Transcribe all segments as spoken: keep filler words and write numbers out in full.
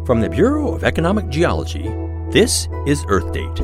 From the Bureau of Economic Geology, this is Earth Date.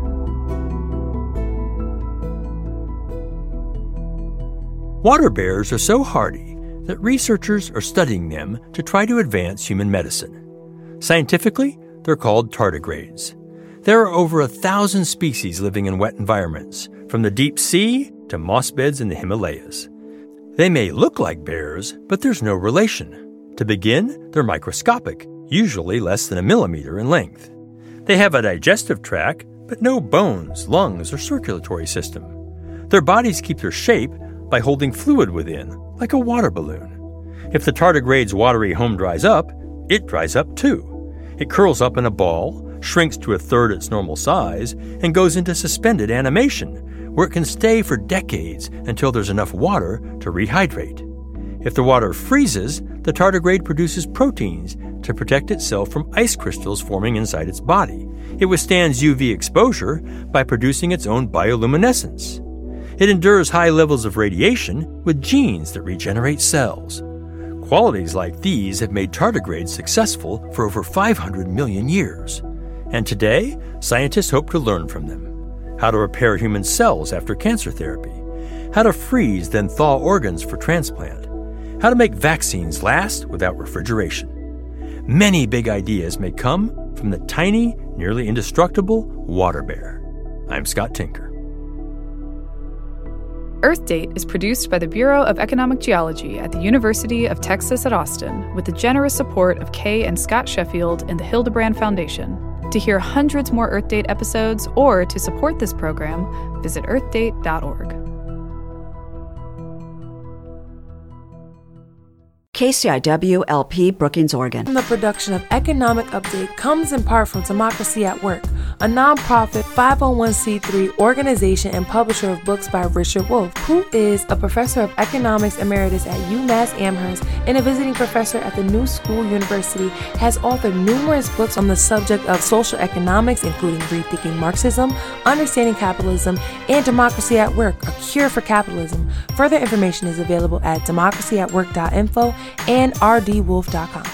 Water bears are so hardy that researchers are studying them to try to advance human medicine. Scientifically, they're called tardigrades. There are over a thousand species living in wet environments, from the deep sea to moss beds in the Himalayas. They may look like bears, but there's no relation. To begin, they're microscopic, usually less than a millimeter in length. They have a digestive tract, but no bones, lungs, or circulatory system. Their bodies keep their shape by holding fluid within, like a water balloon. If the tardigrade's watery home dries up, it dries up too. It curls up in a ball, shrinks to a third its normal size, and goes into suspended animation, where it can stay for decades until there's enough water to rehydrate. If the water freezes, the tardigrade produces proteins to protect itself from ice crystals forming inside its body. It withstands U V exposure by producing its own bioluminescence. It endures high levels of radiation with genes that regenerate cells. Qualities like these have made tardigrades successful for over five hundred million years. And today, scientists hope to learn from them. How to repair human cells after cancer therapy. How to freeze then thaw organs for transplant. How to make vaccines last without refrigeration. Many big ideas may come from the tiny, nearly indestructible water bear. I'm Scott Tinker. Earth Date is produced by the Bureau of Economic Geology at the University of Texas at Austin with the generous support of Kay and Scott Sheffield and the Hildebrand Foundation. To hear hundreds more Earth Date episodes or to support this program, visit earth date dot org. K C I W L P Brookings, Oregon. The production of Economic Update comes in part from Democracy at Work, a nonprofit five oh one c three organization and publisher of books by Richard Wolff, who is a professor of economics emeritus at UMass Amherst and a visiting professor at the New School University, has authored numerous books on the subject of social economics, including Rethinking Marxism, Understanding Capitalism, and Democracy at Work, A Cure for Capitalism. Further information is available at democracy at work dot info and r d wolf dot com.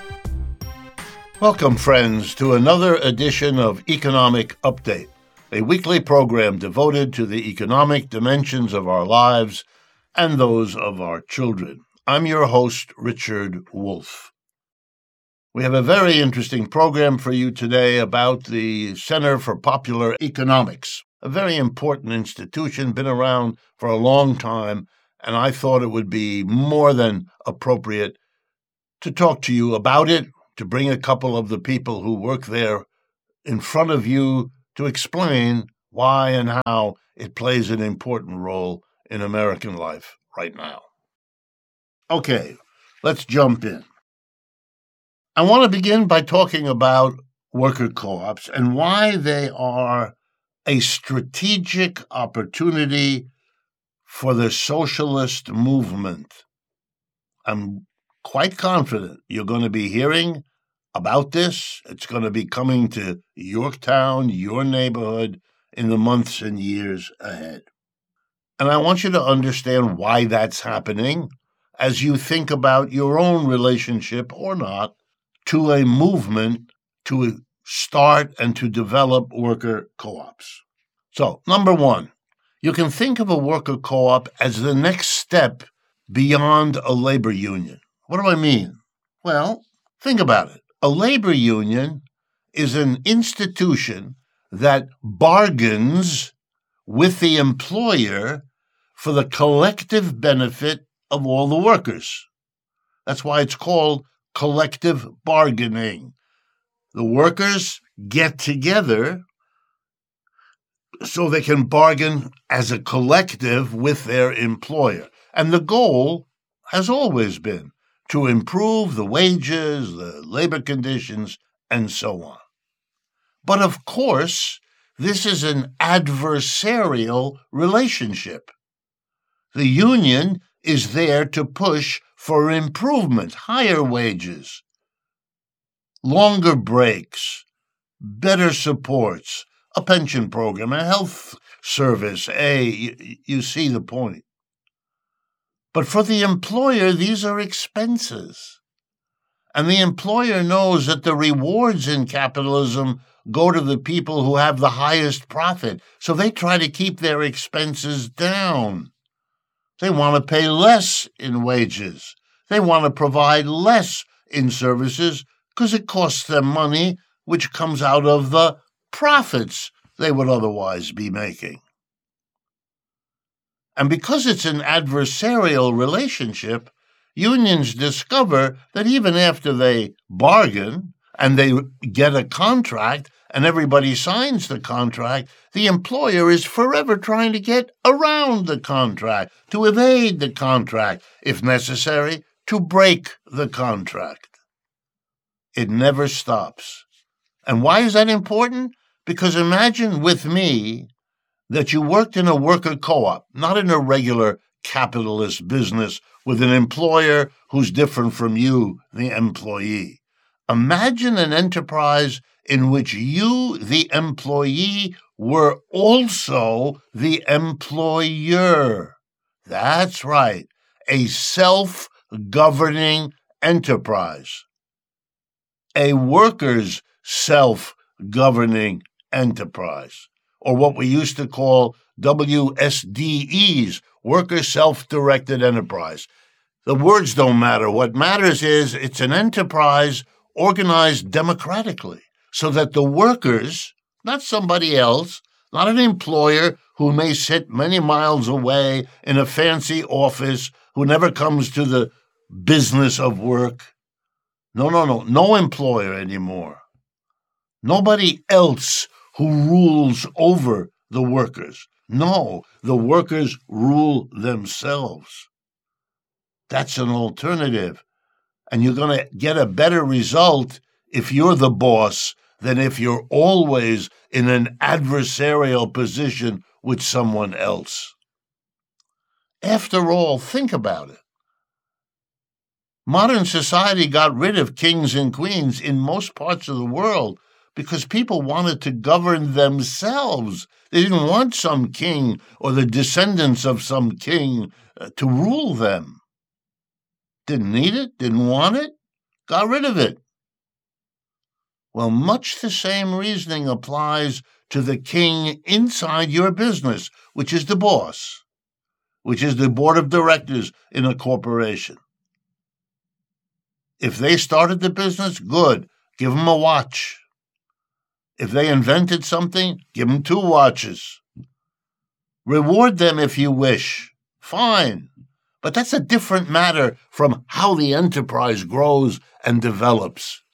Welcome, friends, to another edition of Economic Update, a weekly program devoted to the economic dimensions of our lives and those of our children. I'm your host, Richard Wolff. We have a very interesting program for you today about the Center for Popular Economics, a very important institution, been around for a long time, and I thought it would be more than appropriate to talk to you about it, to bring a couple of the people who work there in front of you to explain why and how it plays an important role in American life right now. Okay, let's jump in. I want to begin by talking about worker co-ops and why they are a strategic opportunity for the socialist movement. I'm quite confident you're going to be hearing about this. It's going to be coming to Yorktown, your neighborhood, in the months and years ahead. And I want you to understand why that's happening as you think about your own relationship or not to a movement to start and to develop worker co-ops. So, number one, you can think of a worker co-op as the next step beyond a labor union. What do I mean? Well, think about it. A labor union is an institution that bargains with the employer for the collective benefit of all the workers. That's why it's called collective bargaining. The workers get together so they can bargain as a collective with their employer. And the goal has always been to improve the wages, the labor conditions, and so on. But of course, this is an adversarial relationship. The union is there to push for improvement, higher wages, longer breaks, better supports, a pension program, a health service, a, you, you see the point. But for the employer, these are expenses. And the employer knows that the rewards in capitalism go to the people who have the highest profit, so they try to keep their expenses down. They want to pay less in wages. They want to provide less in services because it costs them money, which comes out of the profits they would otherwise be making. And because it's an adversarial relationship, unions discover that even after they bargain and they get a contract and everybody signs the contract, the employer is forever trying to get around the contract, to evade the contract, if necessary, to break the contract. It never stops. And why is that important? Because imagine with me that you worked in a worker co-op, not in a regular capitalist business with an employer who's different from you, the employee. Imagine an enterprise in which you, the employee, were also the employer. That's right, a self-governing enterprise. A workers' self-governing enterprise, or what we used to call W S D Es, Worker Self-Directed Enterprise. The words don't matter. What matters is it's an enterprise organized democratically so that the workers, not somebody else, not an employer who may sit many miles away in a fancy office, who never comes to the business of work. No, no, no, no employer anymore. Nobody else who rules over the workers. No, the workers rule themselves. That's an alternative. And you're going to get a better result if you're the boss than if you're always in an adversarial position with someone else. After all, think about it. Modern society got rid of kings and queens in most parts of the world because people wanted to govern themselves. They didn't want some king or the descendants of some king uh, to rule them. Didn't need it, didn't want it, got rid of it. Well, much the same reasoning applies to the king inside your business, which is the boss, which is the board of directors in a corporation. If they started the business, good, give them a watch. If they invented something, give them two watches. Reward them if you wish. Fine. But that's a different matter from how the enterprise grows and develops.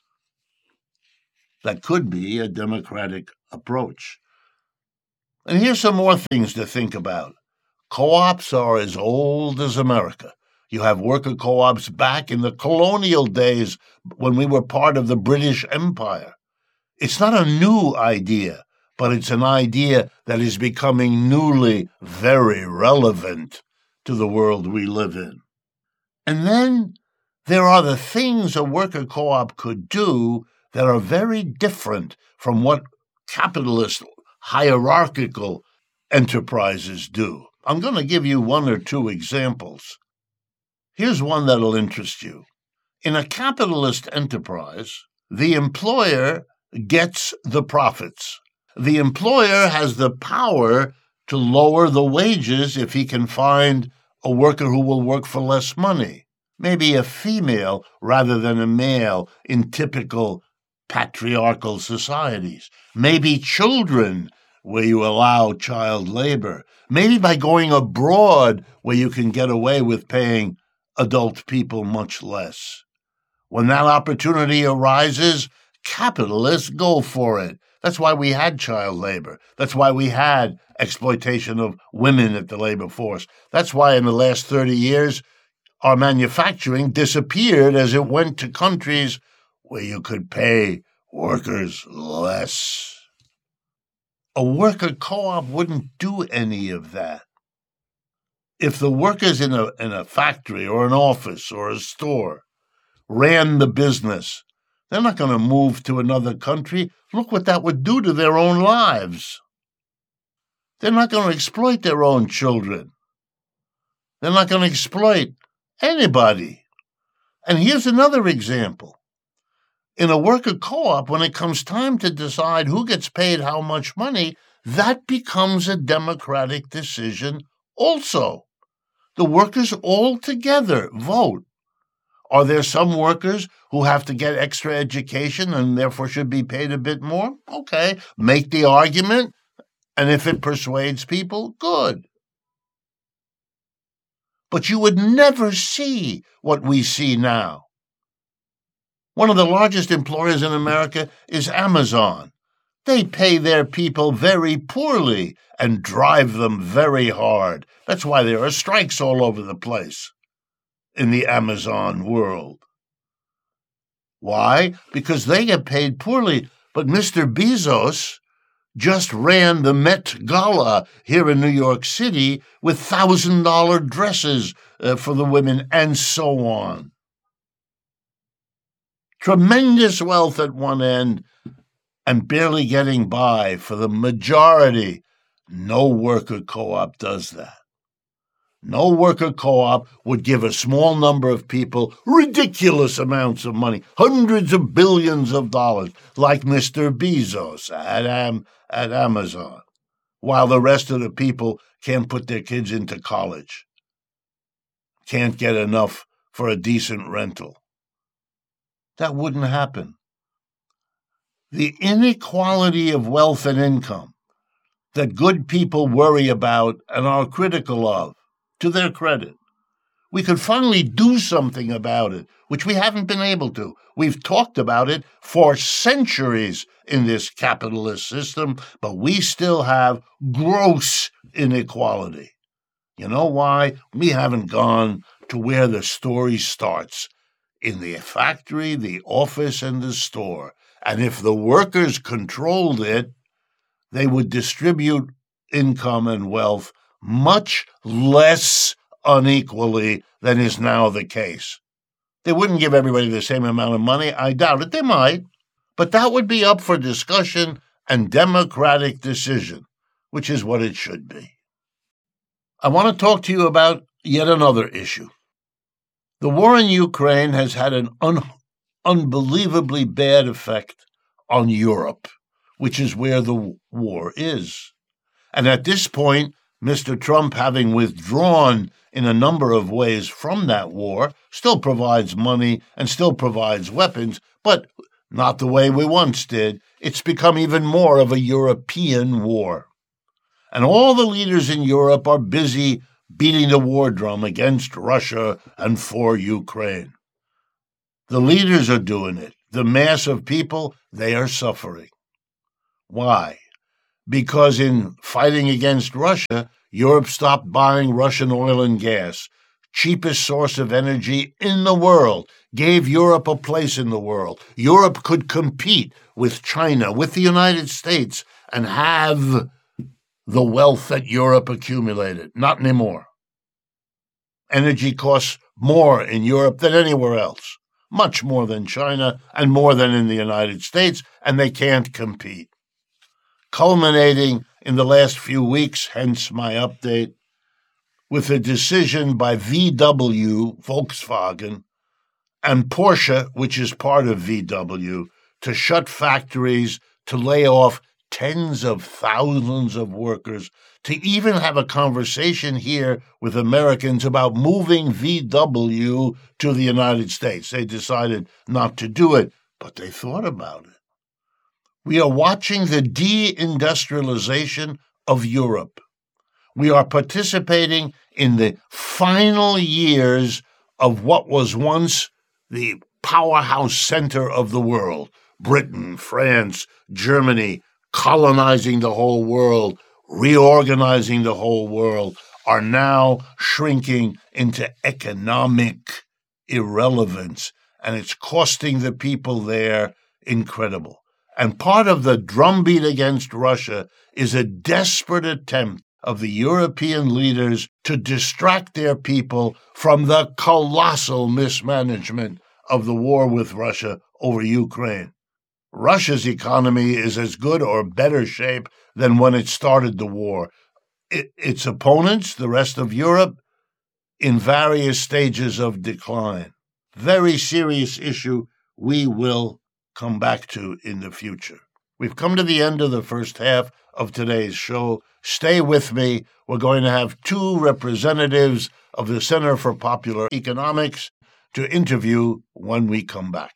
That could be a democratic approach. And here's some more things to think about. Co-ops are as old as America. You have worker co-ops back in the colonial days when we were part of the British Empire. It's not a new idea, but it's an idea that is becoming newly very relevant to the world we live in. And then there are the things a worker co-op could do that are very different from what capitalist hierarchical enterprises do. I'm going to give you one or two examples. Here's one that'll interest you. In a capitalist enterprise, the employer gets the profits. The employer has the power to lower the wages if he can find a worker who will work for less money, maybe a female rather than a male in typical patriarchal societies, maybe children where you allow child labor, maybe by going abroad where you can get away with paying adult people much less. When that opportunity arises, capitalists go for it. That's why we had child labor. That's why we had exploitation of women at the labor force. That's why in the last thirty years, our manufacturing disappeared as it went to countries where you could pay workers less. A worker co-op wouldn't do any of that. If the workers in a, in a factory or an office or a store ran the business, they're not going to move to another country. Look what that would do to their own lives. They're not going to exploit their own children. They're not going to exploit anybody. And here's another example. in a worker co-op, when it comes time to decide who gets paid how much money, that becomes a democratic decision also. The workers all together vote. Are there some workers who have to get extra education and therefore should be paid a bit more? Okay, make the argument, and if it persuades people, good. But you would never see what we see now. One of the largest employers in America is Amazon. They pay their people very poorly and drive them very hard. That's why there are strikes all over the place in the Amazon world. Why? Because they get paid poorly. But Mister Bezos just ran the Met Gala here in New York City with one thousand dollars dresses uh, for the women and so on. Tremendous wealth at one end and barely getting by for the majority. No worker co-op does that. No worker co-op would give a small number of people ridiculous amounts of money, hundreds of billions of dollars, like Mister Bezos at, Am- at Amazon, while the rest of the people can't put their kids into college, can't get enough for a decent rental. That wouldn't happen. The inequality of wealth and income that good people worry about and are critical of, to their credit. We could finally do something about it, which we haven't been able to. We've talked about it for centuries in this capitalist system, but we still have gross inequality. You know why? We haven't gone to where the story starts, in the factory, the office, and the store. And if the workers controlled it, they would distribute income and wealth much less unequally than is now the case. They wouldn't give everybody the same amount of money. I doubt it. They might. But that would be up for discussion and democratic decision, which is what it should be. I want to talk to you about yet another issue. The war in Ukraine has had an un- unbelievably bad effect on Europe, which is where the war is. And at this point, Mister Trump, having withdrawn in a number of ways from that war, still provides money and still provides weapons, but not the way we once did. It's become even more of a European war. And all the leaders in Europe are busy beating the war drum against Russia and for Ukraine. The leaders are doing it. The mass of people, they are suffering. Why? Because in fighting against Russia, Europe stopped buying Russian oil and gas, cheapest source of energy in the world, gave Europe a place in the world. Europe could compete with China, with the United States, and have the wealth that Europe accumulated. Not anymore. Energy costs more in Europe than anywhere else, much more than China and more than in the United States, and they can't compete. Culminating in the last few weeks, hence my update, with a decision by V W, Volkswagen, and Porsche, which is part of V W, to shut factories, to lay off tens of thousands of workers, to even have a conversation here with Americans about moving V W to the United States. They decided not to do it, but they thought about it. We are watching the deindustrialization of Europe. We are participating in the final years of what was once the powerhouse center of the world. Britain, France, Germany, colonizing the whole world, reorganizing the whole world, are now shrinking into economic irrelevance, and it's costing the people there incredible. And part of the drumbeat against Russia is a desperate attempt of the European leaders to distract their people from the colossal mismanagement of the war with Russia over Ukraine. Russia's economy is as good or better shape than when it started the war. It, its opponents, the rest of Europe, in various stages of decline. Very serious issue we will come back to in the future. We've come to the end of the first half of today's show. Stay with me. We're going to have two representatives of the Center for Popular Economics to interview when we come back.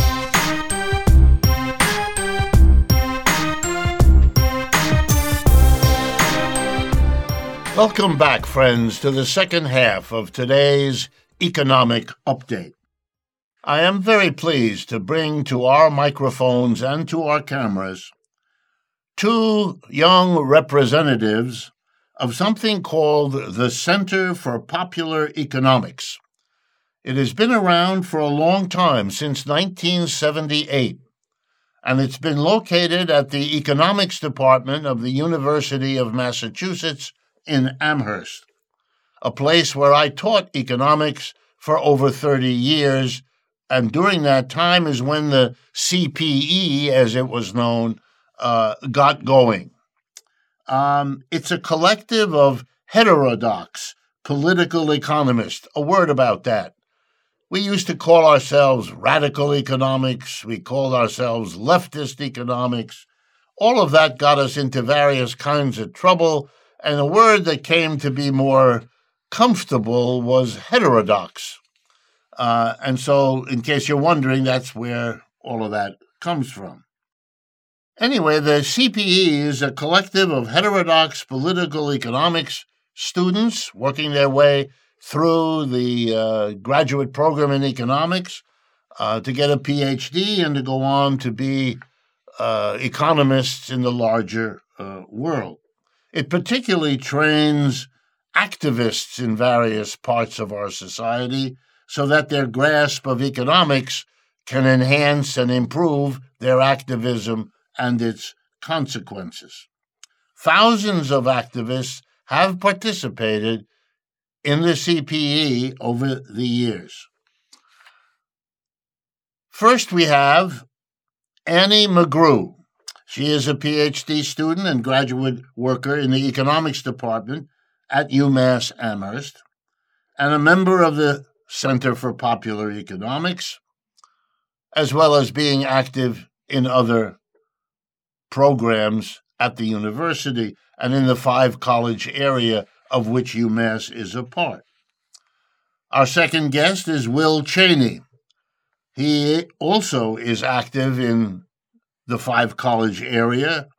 Welcome back, friends, to the second half of today's Economic Update. I am very pleased to bring to our microphones and to our cameras two young representatives of something called the Center for Popular Economics. It has been around for a long time, since nineteen seventy-eight, and it's been located at the Economics Department of the University of Massachusetts in Amherst, a place where I taught economics for over thirty years, and during that time is when the C P E, as it was known, uh, got going. Um, it's a collective of heterodox political economists. A word about that. We used to call ourselves radical economics. We called ourselves leftist economics. All of that got us into various kinds of trouble, and a word that came to be more comfortable was heterodox. Uh, and so, in case you're wondering, that's where all of that comes from. Anyway, the C P E is a collective of heterodox political economics students working their way through the uh, graduate program in economics uh, to get a P H D and to go on to be uh, economists in the larger uh, world. It particularly trains activists in various parts of our society so that their grasp of economics can enhance and improve their activism and its consequences. Thousands of activists have participated in the C P E over the years. First, we have Annie McGrew. She is a P H D student and graduate worker in the economics department at UMass Amherst and a member of the Center for Popular Economics, as well as being active in other programs at the university and in the five-college area of which UMass is a part. Our second guest is Will Cheney. He also is active in the five-college area,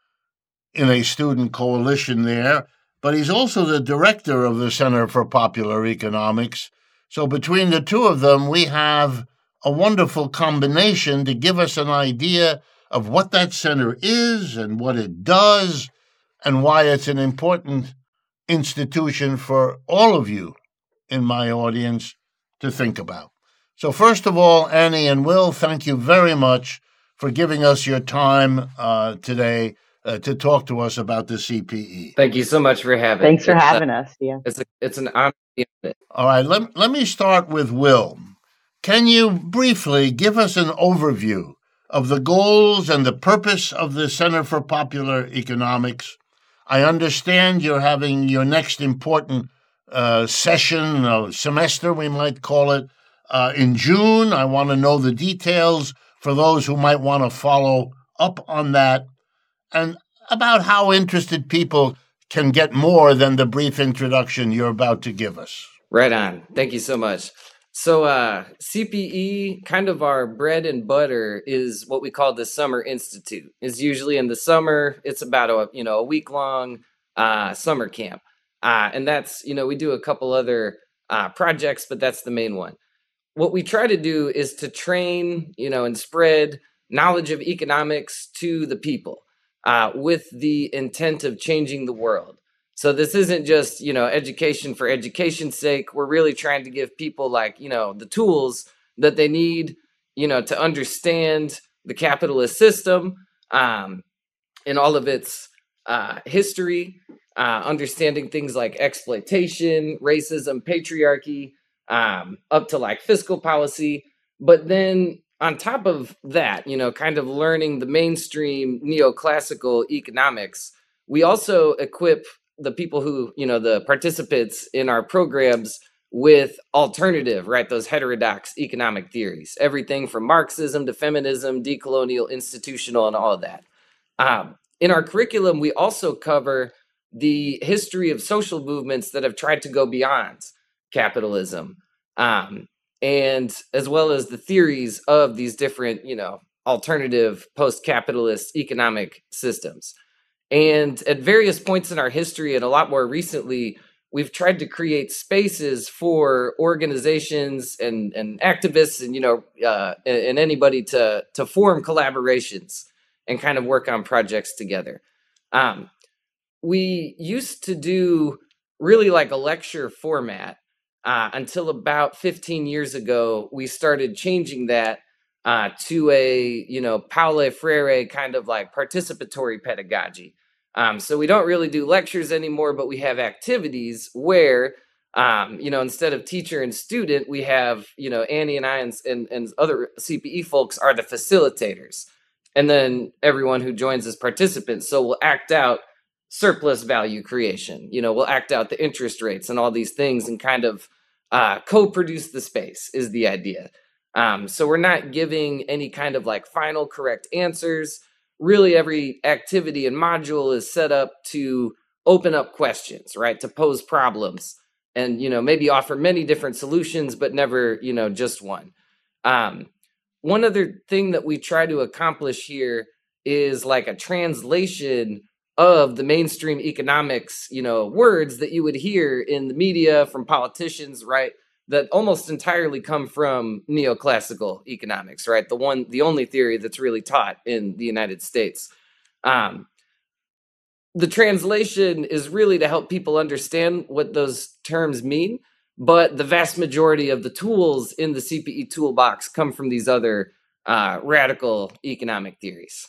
in a student coalition there, but he's also the director of the Center for Popular Economics. So between the two of them, we have a wonderful combination to give us an idea of what that center is and what it does and why it's an important institution for all of you in my audience to think about. So first of all, Annie and Will, thank you very much for giving us your time uh, today uh, to talk to us about the C P E. Thank you so much for having Thanks for it's having a, us. Yeah. It's a, it's an honor. All right, let, let me start with Will. Can you briefly give us an overview of the goals and the purpose of the Center for Popular Economics? I understand you're having your next important uh, session, or semester, we might call it, uh, in June. I want to know the details for those who might want to follow up on that, and about how interested people can get more than the brief introduction you're about to give us. Right on. Thank you so much. So uh, C P E, kind of our bread and butter, is what we call the Summer Institute. It's usually in the summer. It's about a you know a week long uh, summer camp, uh, and that's you know we do a couple other uh, projects, but that's the main one. What we try to do is to train you know and spread knowledge of economics to the people uh, with the intent of changing the world. So this isn't just, you know, education for education's sake. We're really trying to give people like, you know, the tools that they need, you know, to understand the capitalist system um, and all of its uh, history, uh, understanding things like exploitation, racism, patriarchy, um, up to like fiscal policy. But then on top of that, you know, kind of learning the mainstream neoclassical economics, we also equip the people who, you know, the participants in our programs with alternative, right? Those heterodox economic theories, everything from Marxism to feminism, decolonial, institutional, and all of that. Um, in our curriculum, we also cover the history of social movements that have tried to go beyond capitalism, um, and as well as the theories of these different, you know, alternative post-capitalist economic systems. And at various points in our history, and a lot more recently, we've tried to create spaces for organizations and, and activists and, you know, uh, and, and anybody to, to form collaborations and kind of work on projects together. Um, we used to do really like a lecture format uh, until about fifteen years ago. We started changing that uh, to a, you know, Paulo Freire kind of like participatory pedagogy. Um, so we don't really do lectures anymore, but we have activities where, um, you know, instead of teacher and student, we have, you know, Annie and I and, and, and other C P E folks are the facilitators. And then everyone who joins as participants. So we'll act out surplus value creation, you know, we'll act out the interest rates and all these things and kind of uh, co-produce the space is the idea. Um, so we're not giving any kind of like final correct answers. Really, every activity and module is set up to open up questions, right? To pose problems and, you know, maybe offer many different solutions, but never, you know, just one. Um, one other thing that we try to accomplish here is like a translation of the mainstream economics, you know, words that you would hear in the media from politicians, right? That almost entirely come from neoclassical economics, right? The one, the only theory that's really taught in the United States. Um, the translation is really to help people understand what those terms mean, but the vast majority of the tools in the C P E toolbox come from these other uh, radical economic theories.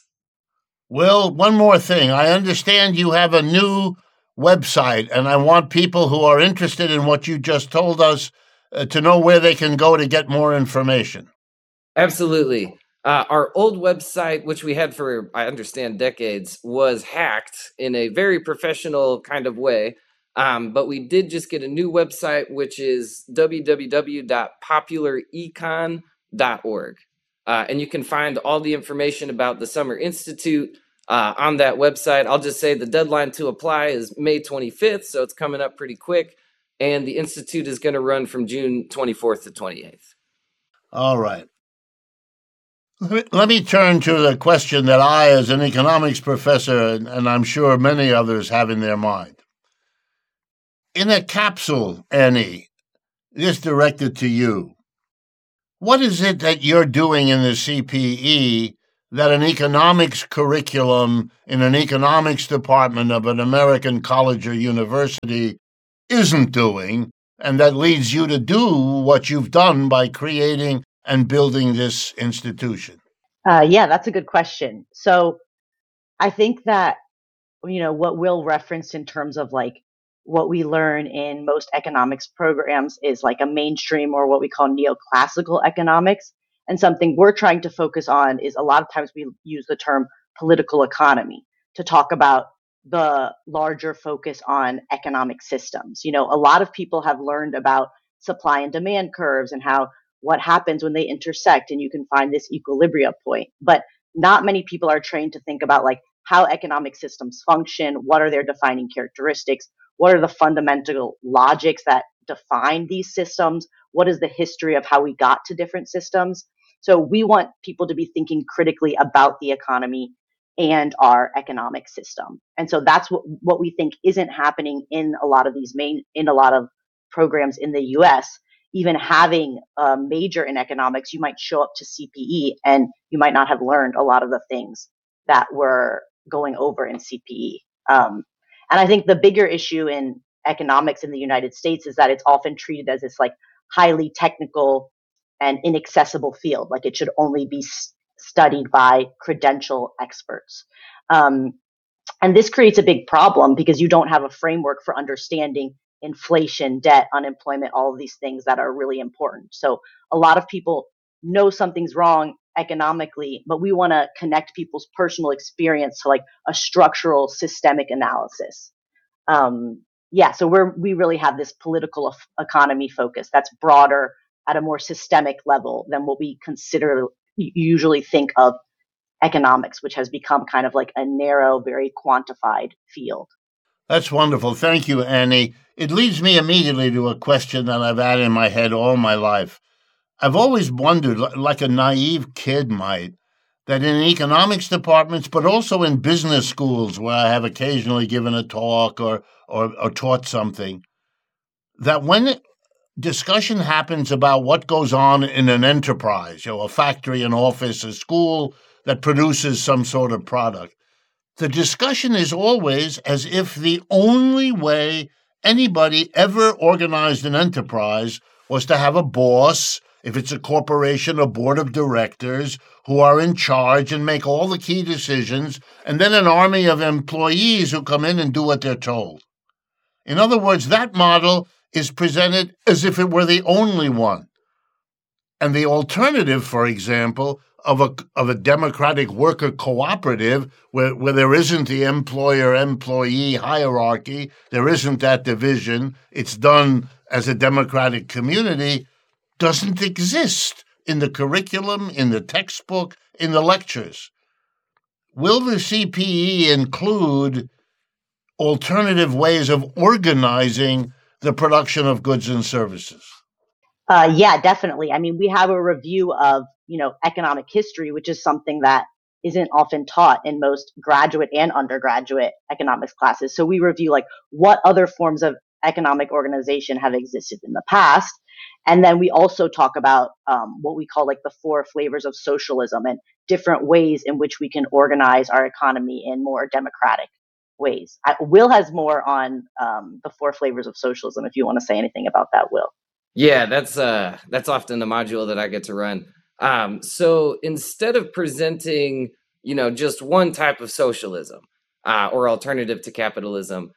Will, one more thing. I understand you have a new website, and I want people who are interested in what you just told us uh, to know where they can go to get more information. Absolutely. Uh, our old website, which we had for, I understand, decades, was hacked in a very professional kind of way. Um, but we did just get a new website, which is w w w dot popular econ dot org. Uh, and you can find all the information about the Summer Institute uh, on that website. I'll just say the deadline to apply is May twenty-fifth, so it's coming up pretty quick. And the Institute is going to run from June twenty-fourth to twenty-eighth. All right. Let me turn to the question that I, as an economics professor, and I'm sure many others have in their mind. In a capsule, Annie, this directed to you, what is it that you're doing in the C P E that an economics curriculum in an economics department of an American college or university isn't doing, and that leads you to do what you've done by creating and building this institution? Uh, yeah, that's a good question. So I think that, you know, what Will referenced in terms of like what we learn in most economics programs is like a mainstream or what we call neoclassical economics. And something we're trying to focus on is a lot of times we use the term political economy to talk about the larger focus on economic systems. You know, a lot of people have learned about supply and demand curves and how what happens when they intersect and you can find this equilibrium point. But not many people are trained to think about like how economic systems function, what are their defining characteristics, what are the fundamental logics that define these systems, what is the history of how we got to different systems. So we want people to be thinking critically about the economy and our economic system. And so that's what, what we think isn't happening in a lot of these main, in a lot of programs in the U S. Even having a major in economics, you might show up to C P E and you might not have learned a lot of the things that we're going over in C P E. Um, and I think the bigger issue in economics in the United States is that it's often treated as this like highly technical and inaccessible field. Like it should only be s- studied by credential experts. Um, and this creates a big problem because you don't have a framework for understanding inflation, debt, unemployment, all of these things that are really important. So a lot of people know something's wrong economically, but we want to connect people's personal experience to like a structural systemic analysis. Um, yeah, so we're we really have this political economy focus that's broader at a more systemic level than what we consider usually think of economics, which has become kind of like a narrow, very quantified field. That's wonderful. Thank you, Annie. It leads me immediately to a question that I've had in my head all my life. I've always wondered, like a naive kid might, that in economics departments, but also in business schools where I have occasionally given a talk or, or, or taught something, that when discussion happens about what goes on in an enterprise, you know, a factory, an office, a school that produces some sort of product, the discussion is always as if the only way anybody ever organized an enterprise was to have a boss, if it's a corporation, a board of directors who are in charge and make all the key decisions, and then an army of employees who come in and do what they're told. In other words, that model is presented as if it were the only one. And the alternative, for example, of a of a democratic worker cooperative where, where there isn't the employer-employee hierarchy, there isn't that division, it's done as a democratic community, doesn't exist in the curriculum, in the textbook, in the lectures. Will the C P E include alternative ways of organizing the production of goods and services? Uh, yeah, definitely. I mean, we have a review of, you know, economic history, which is something that isn't often taught in most graduate and undergraduate economics classes. So we review like what other forms of economic organization have existed in the past. And then we also talk about um, what we call like the four flavors of socialism and different ways in which we can organize our economy in more democratic ways. I, Will has more on um, the four flavors of socialism if you want to say anything about that, Will. Yeah, that's uh, that's often the module that I get to run. Um, so instead of presenting, you know, just one type of socialism uh, or alternative to capitalism,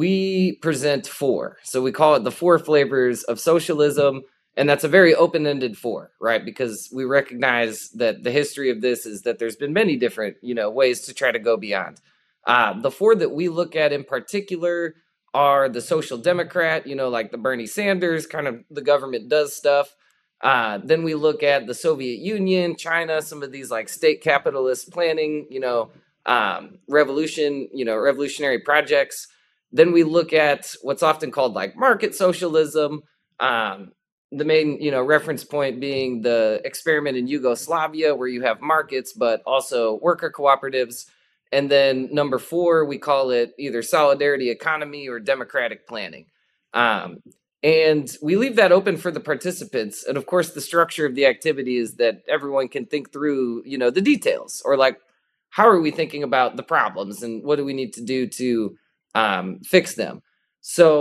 we present four. So we call it the four flavors of socialism. And that's a very open-ended four, right? Because we recognize that the history of this is that there's been many different, you know, ways to try to go beyond. Uh, the four that we look at in particular are the social democrat, you know, like the Bernie Sanders, kind of the government does stuff. Uh, then we look at the Soviet Union, China, some of these like state capitalist planning, you know, um, revolution, you know, revolutionary projects. Then we look at what's often called like market socialism. Um, the main, you know, reference point being the experiment in Yugoslavia, where you have markets, but also worker cooperatives. And then number four, we call it either solidarity economy or democratic planning. Um, and we leave that open for the participants. And of course, the structure of the activity is that everyone can think through, you know, the details, or like, how are we thinking about the problems and what do we need to do to um, fix them? So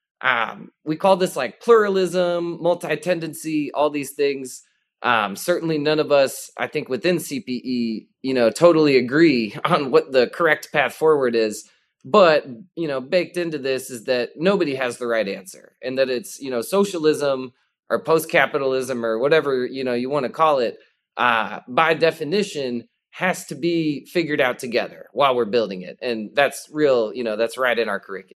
um, we call this like pluralism, multi-tendency, all these things. Um, certainly none of us, I think within C P E, you know, totally agree on what the correct path forward is. But, you know, baked into this is that nobody has the right answer, and that it's, you know, socialism or post-capitalism or whatever, you know, you want to call it, uh, by definition, has to be figured out together while we're building it. And that's real, you know, that's right in our curriculum.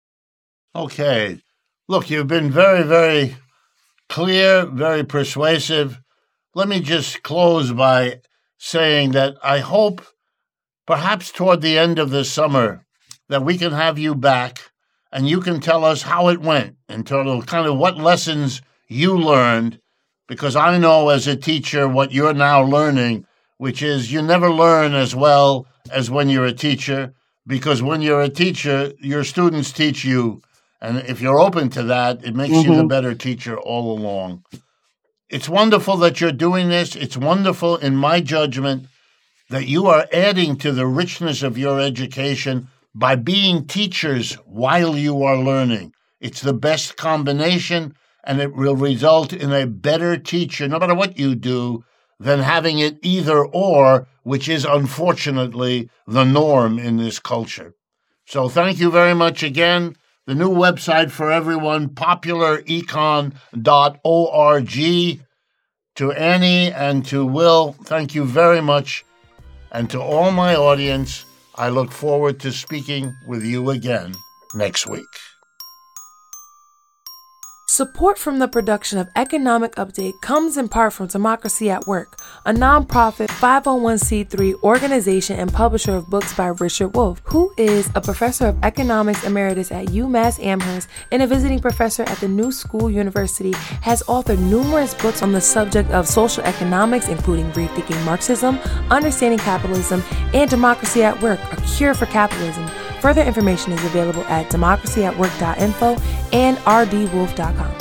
Okay. Look, you've been very, very clear, very persuasive. Let me just close by saying that I hope perhaps toward the end of this summer that we can have you back and you can tell us how it went in terms of kind of what lessons you learned, because I know as a teacher what you're now learning, which is you never learn as well as when you're a teacher, because when you're a teacher, your students teach you. And if you're open to that, it makes mm-hmm. you the better teacher all along. It's wonderful that you're doing this. It's wonderful, in my judgment, that you are adding to the richness of your education by being teachers while you are learning. It's the best combination, and it will result in a better teacher, no matter what you do, than having it either or, which is unfortunately the norm in this culture. So thank you very much again. The new website for everyone, popular econ dot org. To Annie and to Will, thank you very much. And to all my audience, I look forward to speaking with you again next week. Support from the production of Economic Update comes in part from Democracy at Work, a nonprofit five oh one c three organization and publisher of books by Richard Wolff, who is a professor of economics emeritus at UMass Amherst and a visiting professor at the New School University, has authored numerous books on the subject of social economics, including Rethinking Marxism, Understanding Capitalism, and Democracy at Work, A Cure for Capitalism. Further information is available at democracy at work dot info and r d wolff dot com.